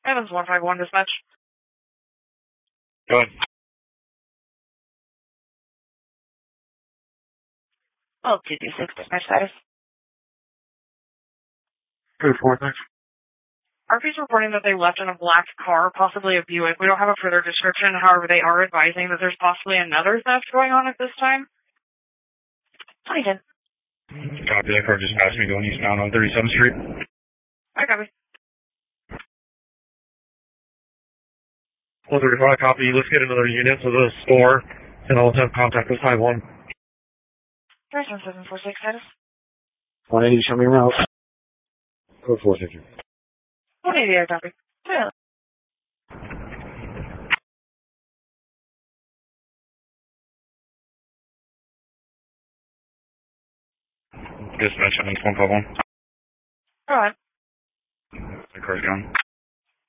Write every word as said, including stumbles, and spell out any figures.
Evans one five one dispatch. Go ahead. Oh, two two six dispatch status. Good four, thanks. R P's reporting that they left in a black car, possibly a Buick. We don't have a further description. However, they are advising that there's possibly another theft going on at this time. I did. Copy, that car just passed me going eastbound on thirty-seventh Street. I copy. one thirty-five, copy. Let's get another unit to the store, and I'll have contact with five one. There's one seven four six status. one eighty, show me route. Code four six. one eighty, I copy. Yeah. Dispatch, I think one five one. Go ahead. The car's gone.